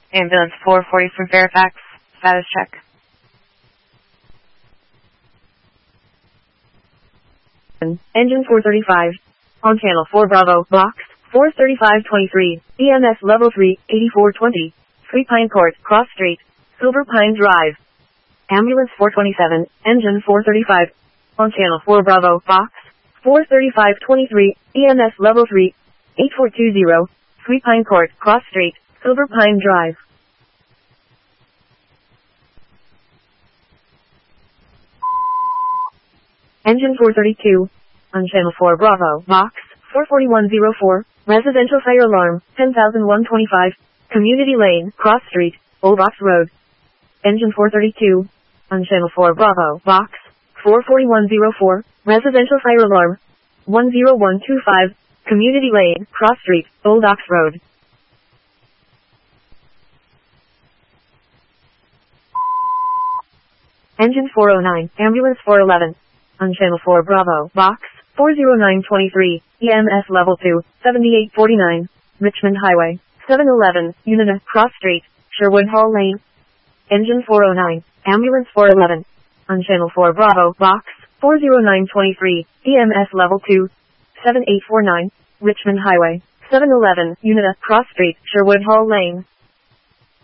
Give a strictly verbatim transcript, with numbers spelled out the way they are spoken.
Ambulance four forty for Fairfax. Status check. Engine four thirty-five. On channel four Bravo, box, four thirty-five twenty-three, E M S level three, eighty-four twenty, Three Pine Court, Cross Street, Silver Pine Drive. Ambulance four twenty-seven, engine four thirty-five. On channel four Bravo, box, four thirty-five twenty-three, E M S level three, eighty-four twenty, Three Pine Court, Cross Street, Silver Pine Drive. Engine four thirty-two. On channel four Bravo, box, four forty-one oh four, residential fire alarm, ten thousand one hundred twenty-five, Community Lane, Cross Street, Old Ox Road. Engine four thirty-two. On channel four Bravo, box, four forty-one oh four, residential fire alarm, one oh one two five, Community Lane, Cross Street, Old Ox Road. Engine four oh nine, ambulance four eleven. On channel four Bravo, box, four oh nine twenty-three, E M S level two, seventy-eight forty-nine, Richmond Highway, seven eleven, Unina, Cross Street, Sherwood Hall Lane. Engine four oh nine, ambulance four eleven. On channel four Bravo, box, four oh nine twenty-three, E M S level two, seventy-eight forty-nine, Richmond Highway, seven eleven, Unina, Cross Street, Sherwood Hall Lane.